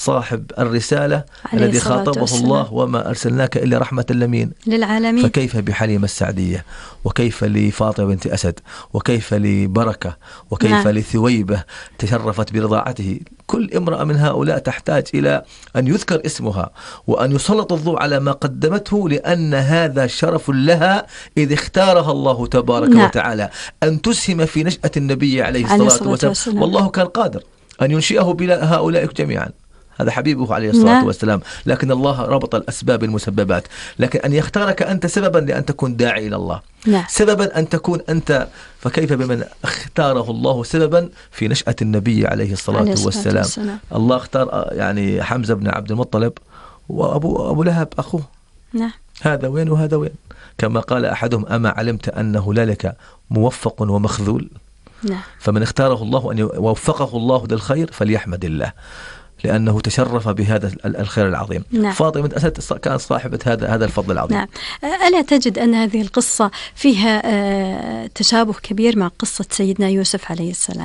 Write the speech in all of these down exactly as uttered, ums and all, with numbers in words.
صاحب الرسالة الذي خاطبه والسلام. الله وما أرسلناك إلا رحمة لمين للعالمين. فكيف بحليمة السعدية، وكيف لفاطمة بنت أسد، وكيف لبركة، وكيف نعم. لثويبة تشرفت برضاعته. كل امرأة من هؤلاء تحتاج إلى أن يذكر اسمها وأن يسلط الضوء على ما قدمته، لأن هذا شرف لها إذ اختارها الله تبارك نعم. وتعالى أن تسهم في نشأة النبي عليه الصلاة, الصلاة والسلام. والسلام. والله كان قادر أن ينشئه بلا هؤلاء جميعا، هذا حبيبه عليه الصلاة نعم. والسلام، لكن الله ربط الأسباب المسببات. لكن أن يختارك أنت سببا لأن تكون داعي إلى الله نعم. سببا أن تكون أنت، فكيف بمن اختاره الله سببا في نشأة النبي عليه الصلاة, عليه الصلاة والسلام. والسلام الله اختار يعني حمزة بن عبد المطلب وأبو أبو لهب أخوه نعم. هذا وين وهذا وين، كما قال أحدهم أما علمت أنه لك موفق ومخذول نعم. فمن اختاره الله أن يوفقه الله للخير فليحمد الله، لأنه تشرف بهذا الخير العظيم نعم. فاطمة بنت أسد كانت صاحبة هذا هذا الفضل العظيم نعم. ألا تجد أن هذه القصة فيها تشابه كبير مع قصة سيدنا يوسف عليه السلام؟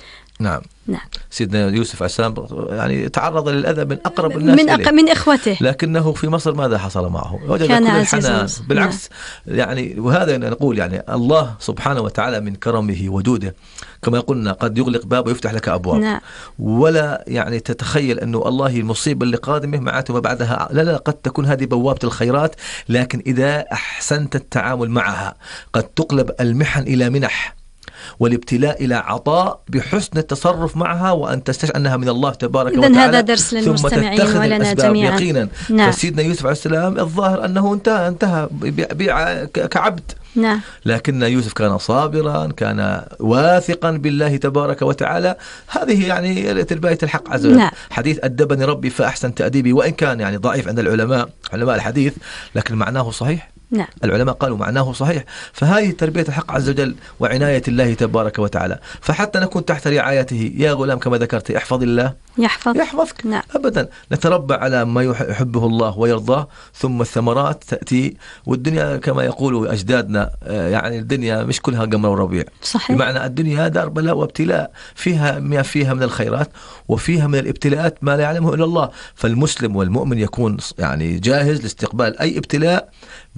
نعم نعم. سيدنا يوسف عليه السلام يعني تعرض للأذى من أقرب الناس من, أق... من إخوته، لكن في مصر ماذا حصل معه؟ وجد كل الحنان بالعكس نعم. يعني وهذا نقول يعني الله سبحانه وتعالى من كرمه وجوده كما يقولنا قد يغلق باب ويفتح لك أبواب نعم. ولا يعني تتخيل أنه الله المصيبة اللي قادمه معته ما بعدها، لا لا قد تكون هذه بوابة الخيرات، لكن إذا أحسنت التعامل معها قد تقلب المحن إلى منح والابتلاء إلى عطاء بحسن التصرف معها، وأن تستشعر أنها من الله تبارك إذن وتعالى، هذا درس للمستمعين ولنا جميعا يقينا نعم. فسيدنا يوسف عليه السلام الظاهر أنه انتهى انتهى بيع كعبد نعم. لكن يوسف كان صابرا، كان واثقا بالله تبارك وتعالى. هذه يعني تربية الحق عز وجل نعم. حديث أدبني ربي فأحسن تأديبي، وإن كان يعني ضعيف عند العلماء علماء الحديث لكن معناه صحيح نعم. العلماء قالوا معناه صحيح. فهذه تربية الحق عز وجل وعناية الله تبارك وتعالى. فحتى نكون تحت رعايته يا غلام كما ذكرت احفظ الله يحفظ. يحفظك نعم. أبدا نتربى على ما يحبه الله ويرضاه، ثم الثمرات تأتي. والدنيا كما يقول أجدادنا يعني الدنيا مش كلها قمر وربيع صحيح. بمعنى الدنيا دار بلاء وابتلاء، فيها ما فيها من الخيرات وفيها من الابتلاءات ما لا يعلمه إلا الله. فالمسلم والمؤمن يكون يعني جاهز لاستقبال أي ابتلاء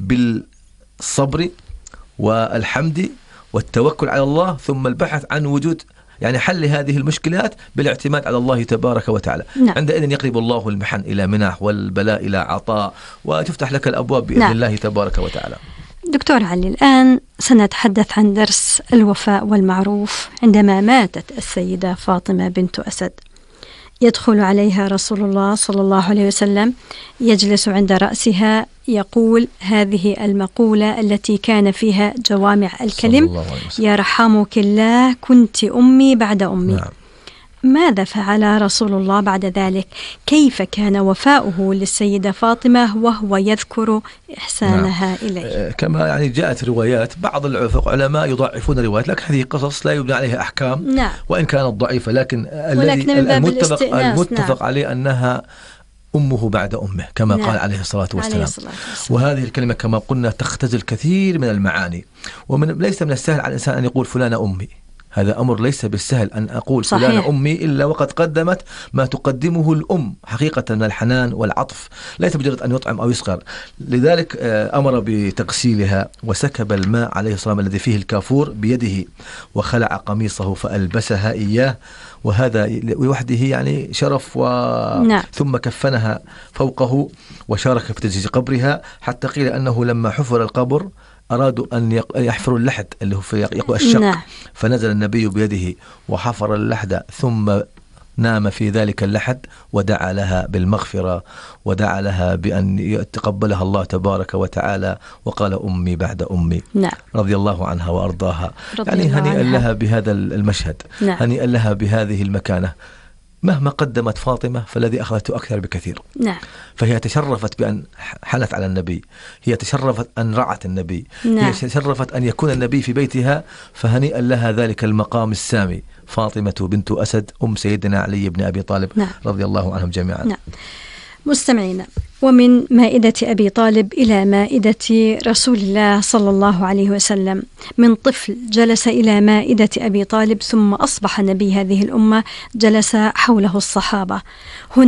بالصبر والحمد والتوكل على الله، ثم البحث عن وجود يعني حل هذه المشكلات بالاعتماد على الله تبارك وتعالى نعم. عندئذ يقلب الله المحن إلى منح والبلاء إلى عطاء وتفتح لك الأبواب بإذن نعم. الله تبارك وتعالى. دكتور علي، الآن سنتحدث عن درس الوفاء والمعروف. عندما ماتت السيدة فاطمة بنت أسد يدخل عليها رسول الله صلى الله عليه وسلم، يجلس عند رأسها، يقول هذه المقولة التي كان فيها جوامع الكلم: يرحمك الله كنت أمي بعد أمي. نعم. ماذا فعل رسول الله بعد ذلك؟ كيف كان وفاؤه للسيدة فاطمة وهو يذكر إحسانها نعم. إليه؟ كما يعني جاءت روايات، بعض العلماء يضعفون روايات، لكن هذه قصص لا يبنى عليها أحكام نعم. وإن كانت ضعيفة، لكن الذي المتفق, المتفق نعم. عليه أنها أمه بعد أمه كما نعم. قال عليه الصلاة والسلام. عليه الصلاة والسلام. وهذه الكلمة كما قلنا تختزل كثير من المعاني، ومن ليس من السهل على الإنسان أن يقول فلانة أمي، هذا أمر ليس بالسهل أن أقول صحيح. فلانة أمي إلا وقد قدمت ما تقدمه الأم حقيقة من الحنان والعطف، ليس بجرد أن يطعم أو يسقر. لذلك أمر بتغسيلها وسكب الماء عليه الصلاة الذي فيه الكافور بيده وخلع قميصه فألبسها إياه، وهذا لوحده يعني شرف و... نعم. ثم كفنها فوقه وشارك في تجهيز قبرها، حتى قيل أنه لما حفر القبر أرادوا أن يحفروا اللحد اللي هو في الشق نعم. فنزل النبي بيده وحفر اللحد ثم نام في ذلك اللحد ودعا لها بالمغفرة ودعا لها بأن يتقبلها الله تبارك وتعالى، وقال أمي بعد أمي نعم. رضي الله عنها وأرضاها. يعني هنيئا لها بهذا المشهد نعم. هنيئا لها بهذه المكانة. مهما قدمت فاطمة فالذي أخذته أكثر بكثير نعم. فهي تشرفت بأن حنت على النبي، هي تشرفت أن رعت النبي نعم. هي تشرفت أن يكون النبي في بيتها، فهنيئا لها ذلك المقام السامي. فاطمة بنت أسد أم سيدنا علي بن أبي طالب نعم. رضي الله عنهم جميعا نعم. مستمعينا، ومن مائدة أبي طالب إلى مائدة رسول الله صلى الله عليه وسلم، من طفل جلس إلى مائدة أبي طالب ثم أصبح نبي هذه الأمة، جلس حوله الصحابة. هنا